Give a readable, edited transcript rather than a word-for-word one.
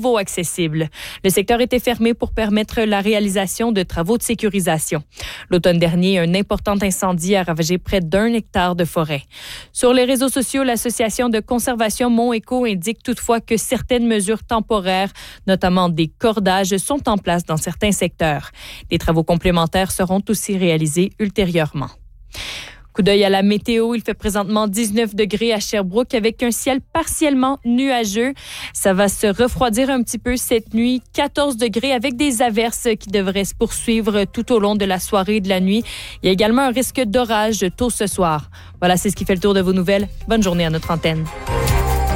nouveau accessible. Le secteur était fermé pour permettre la réalisation de travaux de sécurisation. L'automne dernier, un important incendie a ravagé près d'1 hectare de forêt. Sur les réseaux sociaux, l'Association de conservation Mont-Éco indique toutefois que certaines mesures temporaires, notamment des cordages, sont en place dans certains secteurs. Des travaux complémentaires seront aussi réalisés ultérieurement. Coup d'œil à la météo, il fait présentement 19 degrés à Sherbrooke avec un ciel partiellement nuageux. Ça va se refroidir un petit peu cette nuit, 14 degrés avec des averses qui devraient se poursuivre tout au long de la soirée et de la nuit. Il y a également un risque d'orage tôt ce soir. Voilà, c'est ce qui fait le tour de vos nouvelles. Bonne journée à notre antenne.